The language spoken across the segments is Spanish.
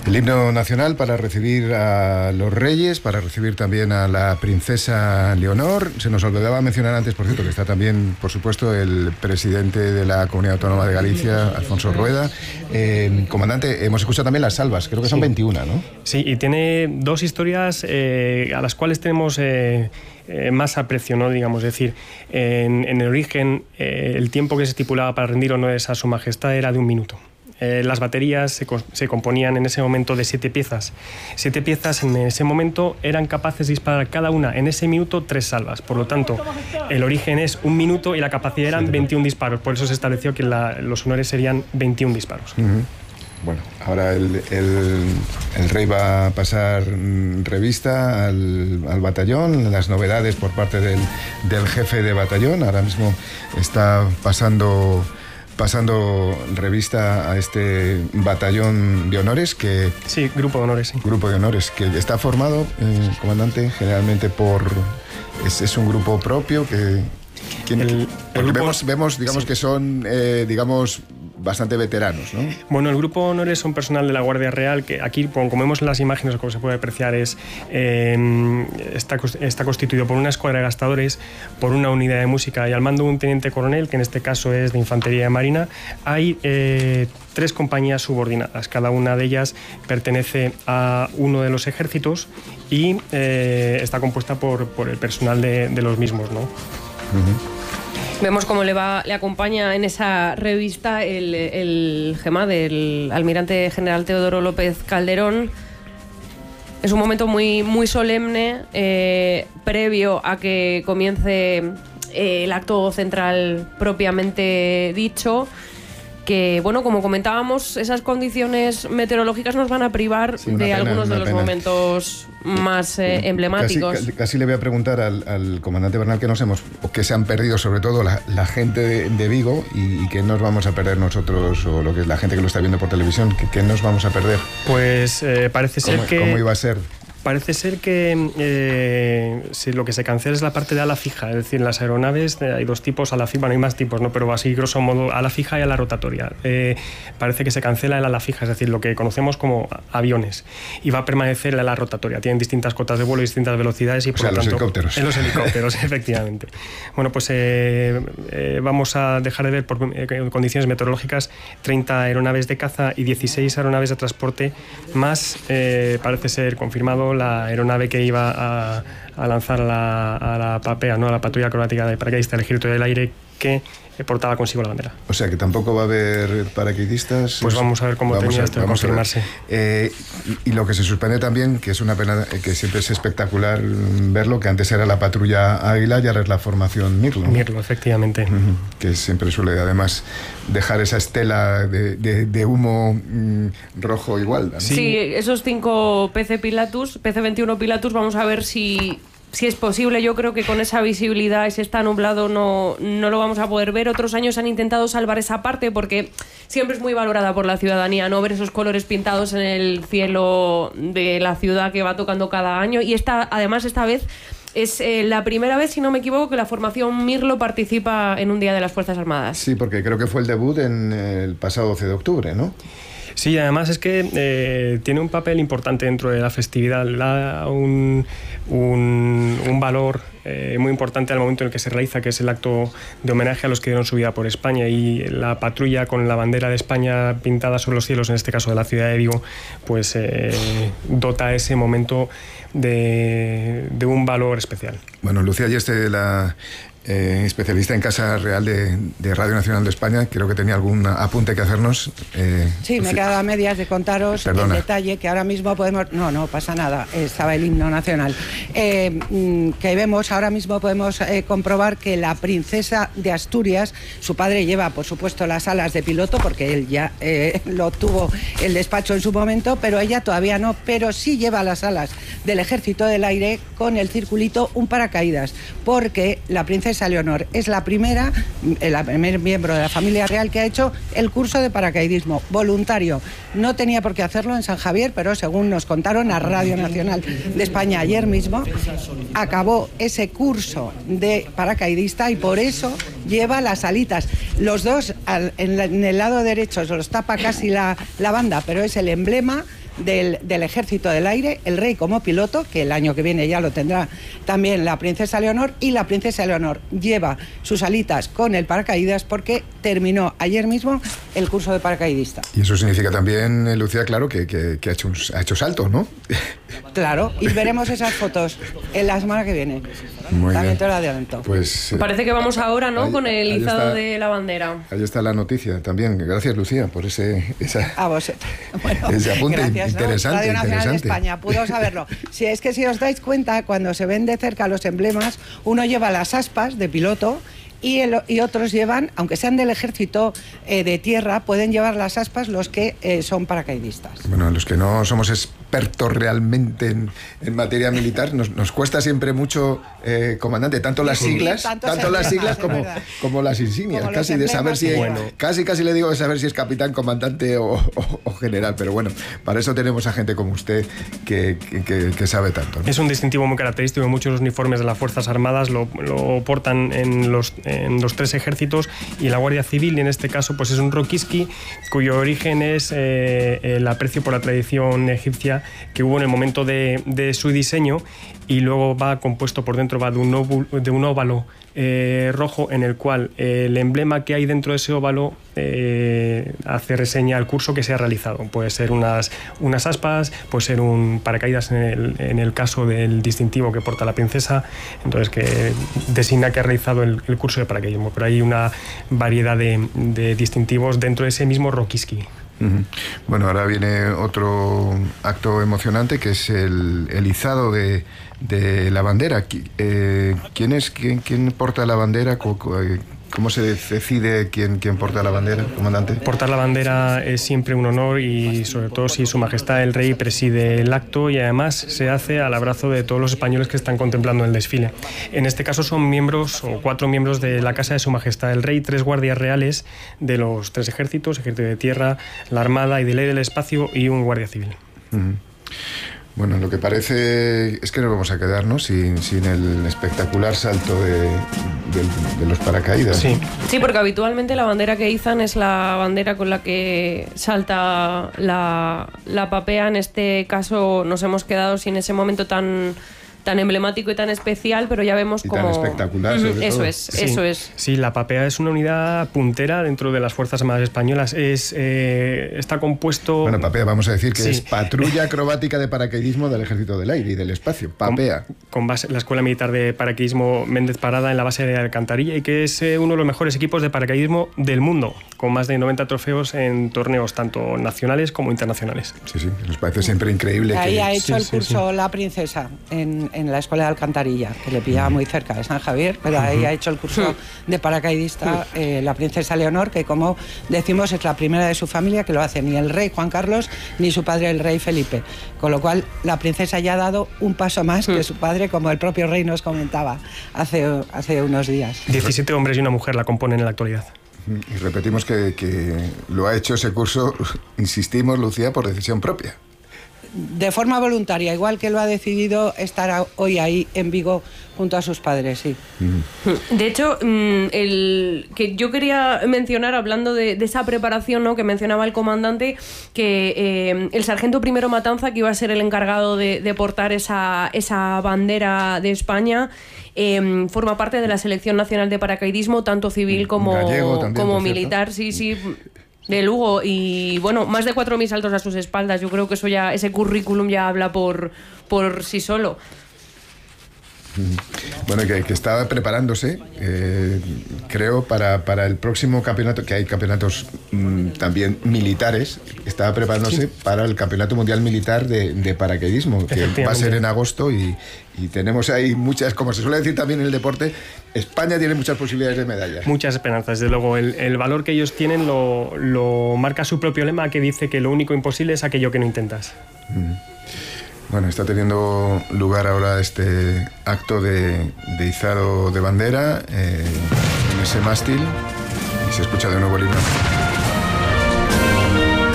El himno nacional para recibir a los reyes, para recibir también a la princesa Leonor. Se nos olvidaba mencionar antes, por cierto, que está también, por supuesto, el presidente de la Comunidad Autónoma de Galicia, Alfonso Rueda. Comandante, hemos escuchado también las salvas, creo que son 21, ¿no? Sí, y tiene dos historias a las cuales tenemos más aprecio, ¿no? Digamos, es decir, en el origen, el tiempo que se estipulaba para rendir honores a su majestad era de 1 minuto. Las baterías se componían en ese momento de 7 piezas. 7 piezas en ese momento eran capaces de disparar cada una en ese minuto 3 salvas. Por lo tanto, el origen es 1 minuto y la capacidad eran 21 disparos. Por eso se estableció que los honores serían 21 disparos. Bueno, ahora el rey va a pasar revista al batallón, las novedades por parte del jefe de batallón. Ahora mismo está pasando revista a este batallón de honores que... Sí, grupo de honores, sí. Grupo de honores, que está formado, comandante, generalmente por... Es un grupo propio que... El grupo, vemos digamos, sí, que son, bastante veteranos, ¿no? Bueno, el grupo de honores son personal de la Guardia Real, que aquí, como vemos en las imágenes, como se puede apreciar, está constituido por una escuadra de gastadores, por una unidad de música y al mando de un teniente coronel, que en este caso es de Infantería de Marina. Hay 3 compañías subordinadas, cada una de ellas pertenece a uno de los ejércitos y está compuesta por el personal de los mismos, ¿no? Vemos cómo le acompaña en esa revista el GEMA del almirante general Teodoro López Calderón. Es un momento muy, muy solemne, previo a que comience el acto central propiamente dicho, que, bueno, como comentábamos, esas condiciones meteorológicas nos van a privar de algunos de los momentos más emblemáticos. Casi le voy a preguntar al comandante Bernal que se han perdido, sobre todo la gente de Vigo, y que nos vamos a perder nosotros, o lo que es la gente que lo está viendo por televisión, que nos vamos a perder. Pues parece ser que... ¿Cómo iba a ser? Parece ser que lo que se cancela es la parte de ala fija, es decir, en las aeronaves hay 2 tipos, ala fija, bueno, hay más tipos, ¿no? Pero así, grosso modo, ala fija y ala rotatoria. Parece que se cancela el ala fija, es decir, lo que conocemos como aviones, y va a permanecer el ala rotatoria. Tienen distintas cotas de vuelo y distintas velocidades y, por lo tanto... los helicópteros. En los helicópteros, efectivamente. Bueno, pues vamos a dejar de ver por condiciones meteorológicas 30 aeronaves de caza y 16 aeronaves de transporte, más, parece ser confirmado, la aeronave que iba a lanzar a la PAPEA, ¿no? A la patrulla acrobática de paracaidistas del Ejército del Aire, que portaba consigo la bandera. O sea que tampoco va a haber paracaidistas. Pues vamos a ver cómo termina esto de confirmarse. Y lo que se suspende también, que es una pena, que siempre es espectacular verlo, que antes era la patrulla Águila y ahora es la formación Mirlo. Mirlo, efectivamente. Que siempre suele además dejar esa estela de humo rojo igual, ¿no? Sí, esos 5 PC-21 Pilatus, vamos a ver si es posible. Yo creo que con esa visibilidad y si está nublado no lo vamos a poder ver. Otros años han intentado salvar esa parte porque siempre es muy valorada por la ciudadanía, ¿no? Ver esos colores pintados en el cielo de la ciudad que va tocando cada año. Y además esta vez es la primera vez, si no me equivoco, que la formación Mirlo participa en un Día de las Fuerzas Armadas. Sí, porque creo que fue el debut en el pasado 12 de octubre, ¿no? Sí, además es que tiene un papel importante dentro de la festividad, da un valor muy importante al momento en el que se realiza, que es el acto de homenaje a los que dieron su vida por España, y la patrulla con la bandera de España pintada sobre los cielos, en este caso de la ciudad de Vigo, pues dota ese momento de un valor especial. Bueno, Lucía Yeste, la especialista en Casa Real de Radio Nacional de España, creo que tenía algún apunte que hacernos. Sí, me he quedado a medias de contaros el detalle que ahora mismo podemos... No pasa nada, estaba el himno nacional. Que vemos, ahora mismo podemos comprobar que la princesa de Asturias, su padre lleva, por supuesto, las alas de piloto, porque él ya lo obtuvo el despacho en su momento, pero ella todavía no, pero sí lleva las alas del Ejército del Aire con el circulito, un paracaídas, porque la princesa Leonor es el primer miembro de la familia real que ha hecho el curso de paracaidismo voluntario. No tenía por qué hacerlo en San Javier, pero según nos contaron a Radio Nacional de España ayer mismo, acabó ese curso de paracaidista y por eso lleva las alitas. Los dos en el lado derecho se los tapa casi la banda, pero es el emblema del Ejército del Aire, el rey como piloto, que el año que viene ya lo tendrá también la princesa Leonor, y la princesa Leonor lleva sus alitas con el paracaídas porque terminó ayer mismo el curso de paracaidista. Y eso significa también, Lucía, claro, que ha hecho salto, ¿no? Claro, y veremos esas fotos en la semana que viene. Muy también bien. te lo adelanto. Pues, parece que vamos ahora, ¿no? Ahí, con el izado está, de la bandera. Ahí está la noticia también. Gracias, Lucía, por ese apunte gracias, interesante. Radio Nacional interesante. de España, pudo saberlo. Si es que si os dais cuenta, cuando se ven de cerca los emblemas, uno lleva las aspas de piloto y otros llevan, aunque sean del ejército de tierra, pueden llevar las aspas los que son paracaidistas. Bueno, los que no somos expertos realmente en materia militar, nos cuesta siempre mucho, comandante, tanto las siglas, tanto las siglas como las insignias, como casi de saber si casi le digo de saber si es capitán, comandante o general, pero bueno, para eso tenemos a gente como usted que sabe tanto, ¿no? Es un distintivo muy característico. Muchos uniformes de las Fuerzas Armadas lo portan en los 3 ejércitos, y la Guardia Civil, en este caso, pues es un roquiski cuyo origen es el aprecio por la tradición egipcia que hubo en el momento de su diseño, y luego va compuesto por dentro, va de un óvalo rojo en el cual el emblema que hay dentro de ese óvalo hace reseña al curso que se ha realizado. Puede ser unas aspas, puede ser un paracaídas en el caso del distintivo que porta la princesa, entonces que designa que ha realizado el curso de paracaidismo, pero hay una variedad de distintivos dentro de ese mismo roquiski. Bueno, ahora viene otro acto emocionante, que es el izado de la bandera. ¿Quién porta la bandera? ¿Cómo se decide quién porta la bandera, comandante? Portar la bandera es siempre un honor, y sobre todo si Su Majestad el Rey preside el acto, y además se hace al abrazo de todos los españoles que están contemplando el desfile. En este caso son 4 miembros de la Casa de Su Majestad el Rey, 3 guardias reales de los 3 ejércitos, Ejército de Tierra, la Armada y de Ley del Espacio, y un guardia civil. Bueno, lo que parece es que nos vamos a quedar, ¿no?, sin el espectacular salto de los paracaídas. Sí, porque habitualmente la bandera que izan es la bandera con la que salta la papea. En este caso nos hemos quedado sin ese momento tan emblemático y tan especial, pero ya vemos y como... tan espectacular, sobre todo. Eso es. Sí, la papea es una unidad puntera dentro de las Fuerzas Armadas Españolas. Está compuesto... Bueno, papea, vamos a decir que es Patrulla Acrobática de Paracaidismo del Ejército del Aire y del Espacio, papea. Con base en la Escuela Militar de Paracaidismo Méndez Parada, en la base de Alcantarilla, y que es uno de los mejores equipos de paracaidismo del mundo, con más de 90 trofeos en torneos tanto nacionales como internacionales. Sí, nos parece siempre increíble. Ahí ha hecho el curso la princesa en la Escuela de Alcantarilla, que le pillaba muy cerca de San Javier, pero ahí ha hecho el curso de paracaidista la princesa Leonor, que, como decimos, es la primera de su familia que lo hace, ni el rey Juan Carlos ni su padre el rey Felipe, con lo cual la princesa ya ha dado un paso más que su padre, como el propio rey nos comentaba hace unos días. 17 hombres y una mujer la componen en la actualidad. Y repetimos que lo ha hecho ese curso, insistimos, Lucía, por decisión propia. De forma voluntaria, igual que lo ha decidido estar hoy ahí en Vigo junto a sus padres, sí. De hecho, que yo quería mencionar, hablando de esa preparación, ¿no?, que mencionaba el comandante, que el sargento primero Matanza, que iba a ser el encargado de portar esa bandera de España, forma parte de la Selección Nacional de Paracaidismo, tanto civil como militar, sí, de Lugo, y bueno, más de 4.000 saltos a sus espaldas. Yo creo que ese currículum ya habla por sí solo. Bueno, que estaba preparándose, creo, para el próximo campeonato, que hay campeonatos también militares, estaba preparándose para el Campeonato Mundial Militar de Paracaidismo, que va a ser en agosto, y tenemos ahí muchas, como se suele decir también en el deporte, España tiene muchas posibilidades de medallas. Muchas esperanzas, desde luego. El valor que ellos tienen lo marca su propio lema, que dice que lo único imposible es aquello que no intentas. Bueno, está teniendo lugar ahora este acto de izado de bandera en ese mástil, y se escucha de nuevo el himno.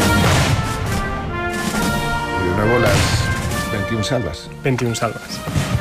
Y de nuevo las 21 salvas. 21 salvas.